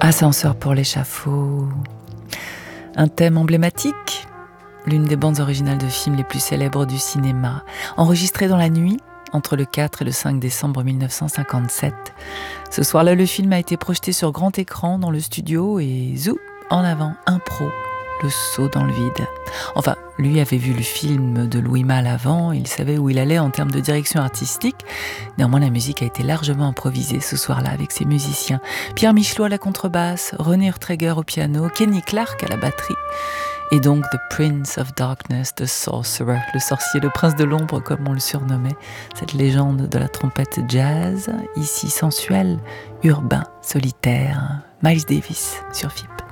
Ascenseur pour l'échafaud. Un thème emblématique, l'une des bandes originales de films les plus célèbres du cinéma, enregistrée dans la nuit entre le 4 et le 5 décembre 1957. Ce soir-là, le film a été projeté sur grand écran dans le studio et zou, en avant, impro, le saut dans le vide. Enfin, lui avait vu le film de Louis Malle avant, il savait où il allait en termes de direction artistique. Néanmoins, la musique a été largement improvisée ce soir-là avec ses musiciens. Pierre Michelot à la contrebasse, René Urtreger au piano, Kenny Clark à la batterie. Et donc The Prince of Darkness, The Sorcerer, le sorcier, le prince de l'ombre comme on le surnommait, cette légende de la trompette jazz, ici sensuelle, urbain, solitaire, Miles Davis sur FIP.